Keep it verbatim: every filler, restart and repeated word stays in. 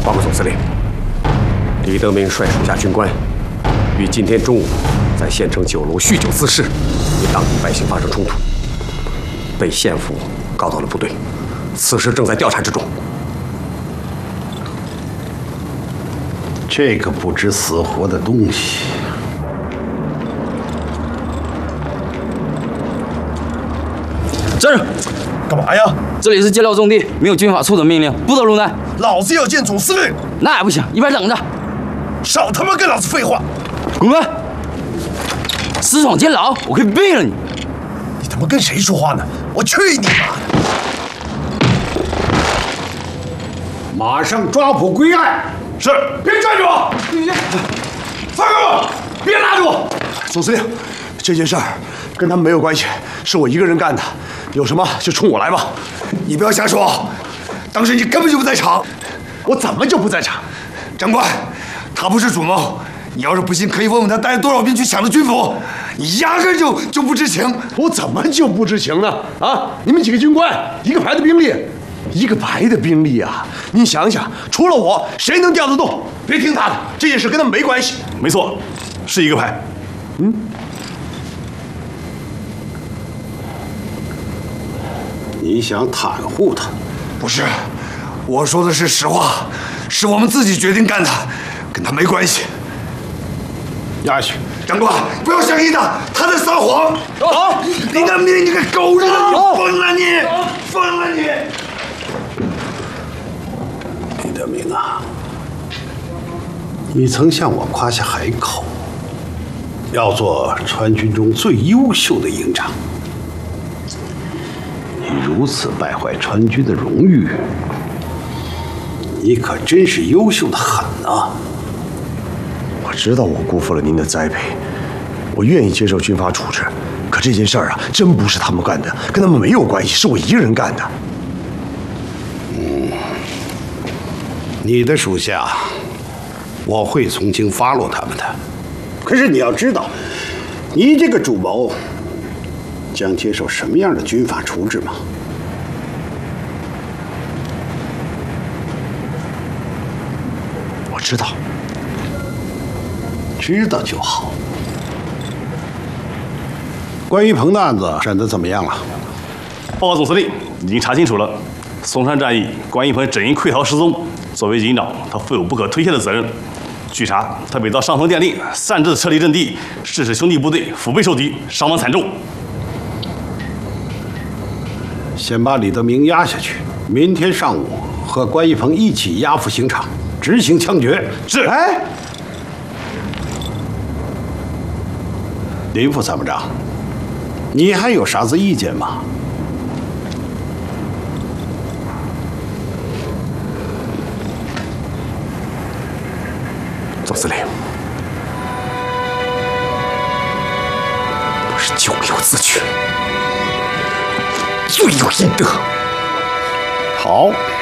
报告总司令，李德明率属下军官于今天中午在县城酒楼酗酒滋事，与当地百姓发生冲突，被县府告到了部队，此事正在调查之中。 这个不知死活的东西！ 站住！ 干嘛呀？ 这里是街道重地，没有军法处的命令，不得入内。 老子要见总司令。 那也不行，一边等着。 少他妈跟老子废话！ 滚开！私闯监牢，我可以毙了你！ 你他妈跟谁说话呢？我去你妈的！ 马上抓捕归案。 是，别拽着我！放开我！别拉着我！总司令，这件事儿跟他们没有关系，是我一个人干的。有什么就冲我来吧！你不要瞎说，当时你根本就不在场。我怎么就不在场？长官，他不是主谋。你要是不信，可以问问他带了多少兵去抢的军服。你压根就就不知情。我怎么就不知情呢？啊！你们几个军官，一个排的兵力，一个排的兵力啊！你想想，除了我，谁能调得动？别听他的，这件事跟他们没关系。没错，是一个排。嗯。 你想袒护他？ 不是，我说的是实话，是我们自己决定干的，跟他没关系。 押去！ 长官，不要相信他，他在撒谎。好，李德明，你个狗日的，你疯了你，疯了你！ 李德明啊，你曾向我夸下海口，要做川军中最优秀的营长。你如此败坏川军的荣誉，你可真是优秀的很啊！ 我知道我辜负了您的栽培，我愿意接受军法处置，可这件事儿啊，真不是他们干的，跟他们没有关系，是我一个人干的。 嗯，你的属下，我会从轻发落他们的。可是你要知道，你这个主谋将接受什么样的军法处置吗？ 我知道。 知道就好。关于彭的案子审得怎么样了？ 报告总司令，已经查清楚了。松山战役，关一鹏整营溃逃失踪，作为营长，他负有不可推卸的责任。据查，他伪造上峰电令，擅自撤离阵地，致使兄弟部队腹背受敌，伤亡惨重。 先把李德明押下去，明天上午和关一鹏一起押赴刑场，执行枪决。 是。 哎。林副参谋长，你还有啥子意见吗？ 总司令，我是咎由自取，罪有应得。 好。